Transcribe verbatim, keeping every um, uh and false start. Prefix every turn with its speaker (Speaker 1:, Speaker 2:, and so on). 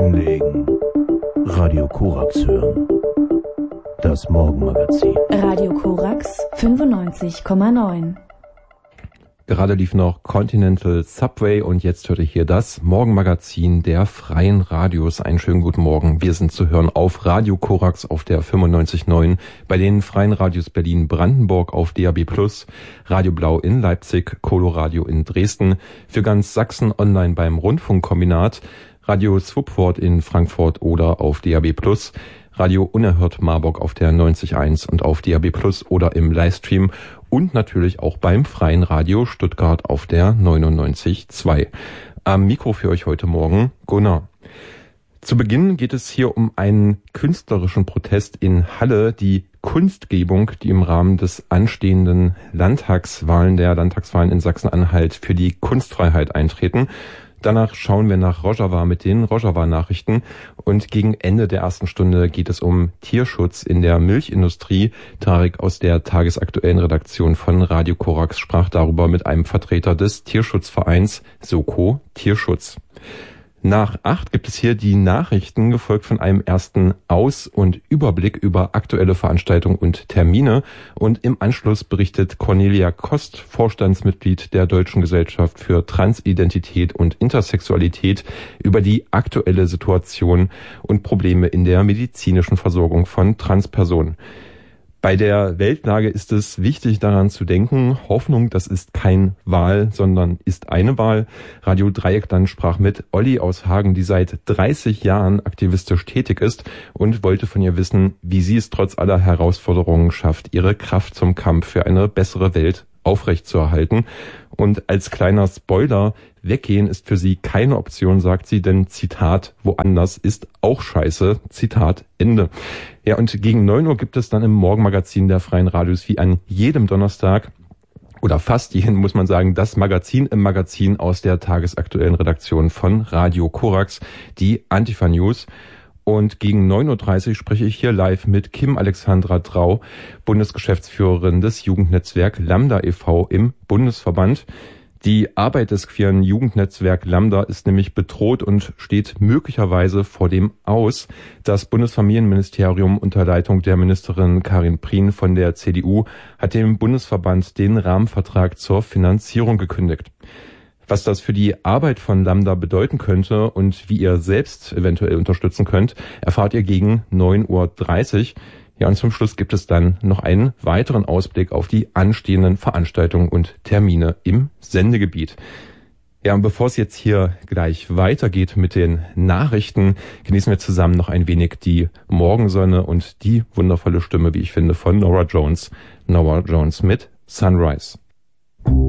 Speaker 1: hinlegen, Radio Korax hören. Das Morgenmagazin.
Speaker 2: Radio Korax fünfundneunzig Komma neun.
Speaker 3: Gerade lief noch Continental Subway und jetzt hört ihr hier das Morgenmagazin der Freien Radios. Einen schönen guten Morgen. Wir sind zu hören auf Radio Korax auf der fünfundneunzig Komma neun, bei den Freien Radios Berlin-Brandenburg auf D A B plus, Radio Blau in Leipzig, Coloradio in Dresden, für ganz Sachsen online beim Rundfunkkombinat, Radio Swupford in Frankfurt oder auf D A B plus, Radio Unerhört Marburg auf der neunzig Komma eins und auf D A B plus oder im Livestream und natürlich auch beim Freien Radio Stuttgart auf der neunundneunzig Komma zwei. Am Mikro für euch heute Morgen Gunnar. Zu Beginn geht es hier um einen künstlerischen Protest in Halle, die Kunstgebung, die im Rahmen des anstehenden Landtagswahlen, der Landtagswahlen in Sachsen-Anhalt für die Kunstfreiheit eintreten. Danach schauen wir nach Rojava mit den Rojava-Nachrichten und gegen Ende der ersten Stunde geht es um Tierschutz in der Milchindustrie. Tarek aus der tagesaktuellen Redaktion von Radio Korax sprach darüber mit einem Vertreter des Tierschutzvereins Soko Tierschutz. Nach acht gibt es hier die Nachrichten, gefolgt von einem ersten Aus- und Überblick über aktuelle Veranstaltungen und Termine. Und im Anschluss berichtet Cornelia Kost, Vorstandsmitglied der Deutschen Gesellschaft für Transidentität und Intersexualität, über die aktuelle Situation und Probleme in der medizinischen Versorgung von Transpersonen. Bei der Weltlage ist es wichtig, daran zu denken, Hoffnung, das ist kein Wahl, sondern ist eine Wahl. Radio Dreieckland sprach mit Olli aus Hagen, die seit dreißig Jahren aktivistisch tätig ist und wollte von ihr wissen, wie sie es trotz aller Herausforderungen schafft, ihre Kraft zum Kampf für eine bessere Welt aufrechtzuerhalten. Und als kleiner Spoiler, weggehen ist für sie keine Option, sagt sie, denn Zitat, woanders ist auch scheiße, Zitat, Ende. Ja, und gegen neun Uhr gibt es dann im Morgenmagazin der Freien Radios wie an jedem Donnerstag oder fast jeden, muss man sagen, das Magazin im Magazin aus der tagesaktuellen Redaktion von Radio Korax, die Antifa News. Und gegen neun Uhr dreißig spreche ich hier live mit Kim Alexandra Drau, Bundesgeschäftsführerin des Jugendnetzwerk Lambda e V im Bundesverband. Die Arbeit des queeren Jugendnetzwerk Lambda ist nämlich bedroht und steht möglicherweise vor dem Aus. Das Bundesfamilienministerium unter Leitung der Ministerin Karin Prien von der C D U hat dem Bundesverband den Rahmenvertrag zur Finanzierung gekündigt. Was das für die Arbeit von Lambda bedeuten könnte und wie ihr selbst eventuell unterstützen könnt, erfahrt ihr gegen neun Uhr dreißig. Ja, und zum Schluss gibt es dann noch einen weiteren Ausblick auf die anstehenden Veranstaltungen und Termine im Sendegebiet. Ja, und bevor es jetzt hier gleich weitergeht mit den Nachrichten, genießen wir zusammen noch ein wenig die Morgensonne und die wundervolle Stimme, wie ich finde, von Norah Jones. Norah Jones mit Sunrise.